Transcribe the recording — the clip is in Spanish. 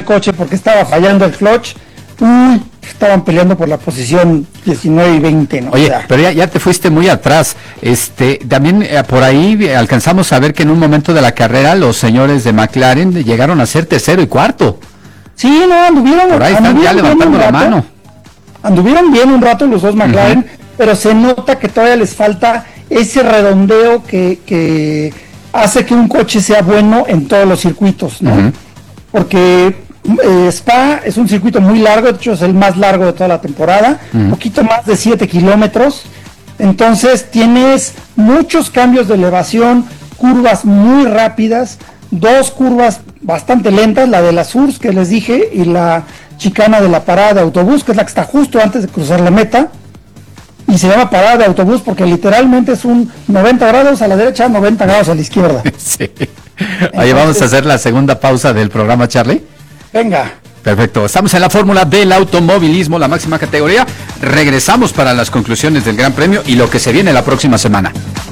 coche porque estaba fallando el clutch. Estaban peleando por la posición 19 y 20, ¿no? Oye, O sea, pero ya te fuiste muy atrás. También por ahí alcanzamos a ver que en un momento de la carrera los señores de McLaren llegaron a ser tercero y cuarto. sí, no, anduvieron. Por ahí están ya levantando la mano. Anduvieron bien un rato los dos McLaren, pero se nota que todavía les falta ese redondeo que hace que un coche sea bueno en todos los circuitos, ¿no? Porque Spa es un circuito muy largo, de hecho es el más largo de toda la temporada, un poquito más de 7 kilómetros, entonces tienes muchos cambios de elevación, curvas muy rápidas, dos curvas bastante lentas, la de la Surs que les dije y la chicana de la parada de autobús, que es la que está justo antes de cruzar la meta, y se llama parada de autobús porque literalmente es un 90 grados a la derecha, 90 grados a la izquierda. Sí. Oye, vamos a hacer la segunda pausa del programa, Charlie. Venga. Perfecto, estamos en la fórmula del automovilismo, la máxima categoría. Regresamos para las conclusiones del Gran Premio y lo que se viene la próxima semana.